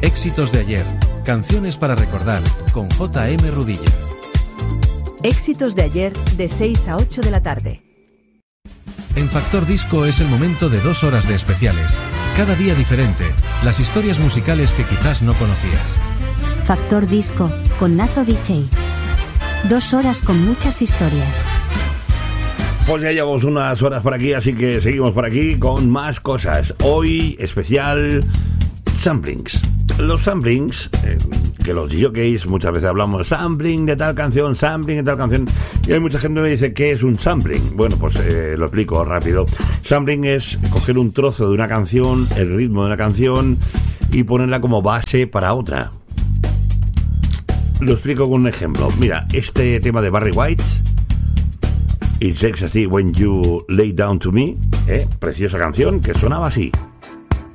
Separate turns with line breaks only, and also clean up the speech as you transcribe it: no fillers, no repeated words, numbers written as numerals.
Éxitos de ayer, canciones para recordar, con J.M. Rudilla.
Éxitos de ayer, de 6 a 8 de la tarde.
En Factor Disco es el momento de 2 horas de especiales. Cada día diferente, las historias musicales que quizás no conocías.
Factor Disco, con Nazo DJ. 2 horas con muchas historias.
Pues ya llevamos unas horas por aquí, así que seguimos por aquí con más cosas. Hoy, especial, samplings. Los samplings, que los jockeys muchas veces hablamos sampling de tal canción, sampling de tal canción, y hay mucha gente que me dice ¿qué es un sampling? Bueno, pues lo explico rápido. Sampling es coger un trozo de una canción, el ritmo de una canción, y ponerla como base para otra. Lo explico con un ejemplo. Mira, este tema de Barry White, It's Ecstasy When You Lay Down to Me, preciosa canción que sonaba así.